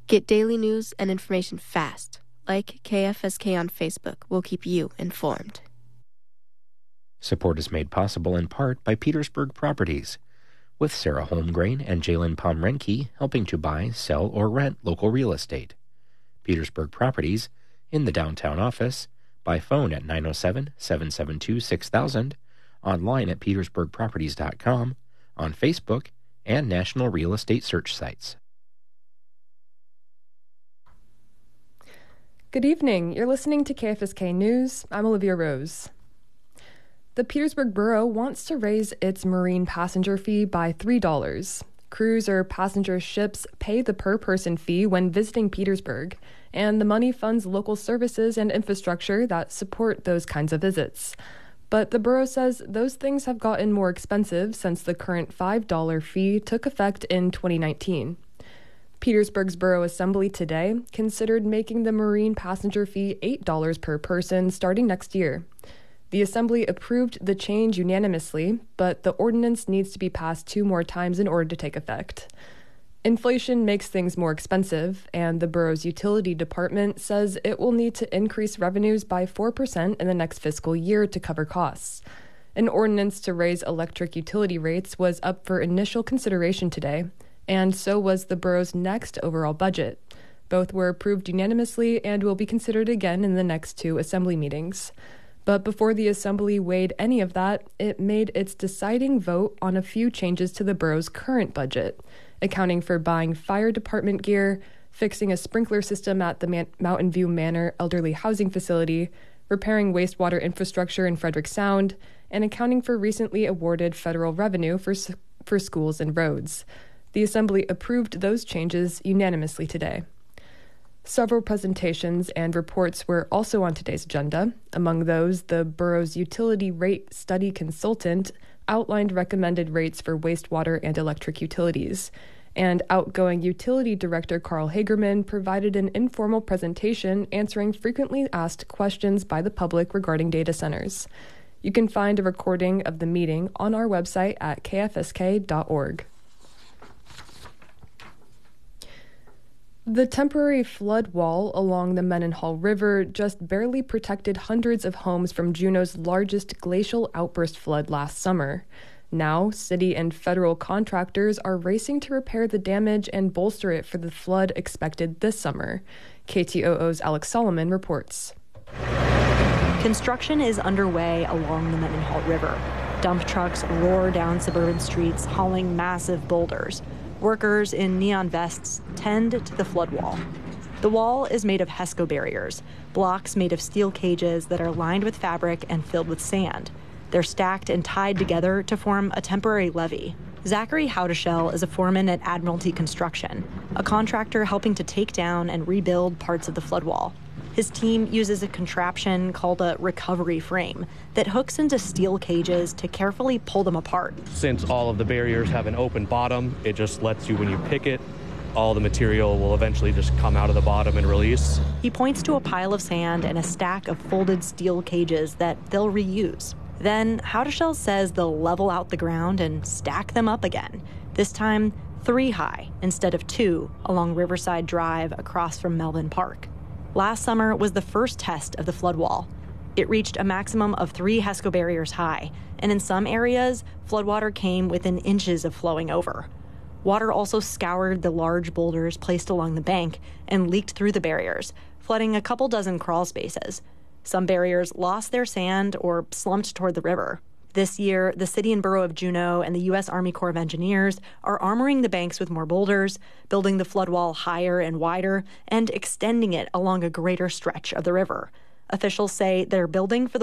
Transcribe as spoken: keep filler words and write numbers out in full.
Get daily news and information fast. Like K F S K on Facebook will keep you informed. Support is made possible in part by Petersburg Properties, with Sarah Holmgren and Jalen Pomrenke helping to buy, sell, or rent local real estate. Petersburg Properties, in the downtown office, by phone at nine oh seven, seven seven two, six thousand, online at petersburg properties dot com, on Facebook, and national real estate search sites. Good evening. You're listening to K F S K News. I'm Olivia Rose. The Petersburg Borough wants to raise its marine passenger fee by three dollars. Cruise or passenger ships pay the per-person fee when visiting Petersburg, and the money funds local services and infrastructure that support those kinds of visits. But the borough says those things have gotten more expensive since the current five dollars fee took effect in twenty nineteen. Petersburg's Borough Assembly today considered making the marine passenger fee eight dollars per person starting next year. The Assembly approved the change unanimously, but the ordinance needs to be passed two more times in order to take effect. Inflation makes things more expensive, and the borough's utility department says it will need to increase revenues by four percent in the next fiscal year to cover costs. An ordinance to raise electric utility rates was up for initial consideration today, and so was the borough's next overall budget. Both were approved unanimously and will be considered again in the next two Assembly meetings. But before the Assembly weighed any of that, it made its deciding vote on a few changes to the borough's current budget, accounting for buying fire department gear, fixing a sprinkler system at the Man- Mountain View Manor elderly housing facility, repairing wastewater infrastructure in Frederick Sound, and accounting for recently awarded federal revenue for, for schools and roads. The Assembly approved those changes unanimously today. Several presentations and reports were also on today's agenda. Among those, the borough's utility rate study consultant outlined recommended rates for wastewater and electric utilities, and outgoing utility director Carl Hagerman provided an informal presentation answering frequently asked questions by the public regarding data centers. You can find a recording of the meeting on our website at k f s k dot org. The temporary flood wall along the Mendenhall River just barely protected hundreds of homes from Juneau's largest glacial outburst flood last summer. Now, city and federal contractors are racing to repair the damage and bolster it for the flood expected this summer. K T O O's Alex Solomon reports. Construction is underway along the Mendenhall River. Dump trucks roar down suburban streets, hauling massive boulders. Workers in neon vests tend to the flood wall. The wall is made of HESCO barriers, blocks made of steel cages that are lined with fabric and filled with sand. They're stacked and tied together to form a temporary levee. Zachary Howdeshell is a foreman at Admiralty Construction, a contractor helping to take down and rebuild parts of the flood wall. His team uses a contraption called a recovery frame that hooks into steel cages to carefully pull them apart. Since all of the barriers have an open bottom, it just lets you, when you pick it, all the material will eventually just come out of the bottom and release. He points to a pile of sand and a stack of folded steel cages that they'll reuse. Then Howdeshell says they'll level out the ground and stack them up again, this time three high instead of two along Riverside Drive across from Melvin Park. Last summer was the first test of the flood wall. It reached a maximum of three HESCO barriers high, and in some areas, floodwater came within inches of flowing over. Water also scoured the large boulders placed along the bank and leaked through the barriers, flooding a couple dozen crawl spaces. Some barriers lost their sand or slumped toward the river. This year, the city and borough of Juneau and the U S Army Corps of Engineers are armoring the banks with more boulders, building the flood wall higher and wider, and extending it along a greater stretch of the river. Officials say they're building for the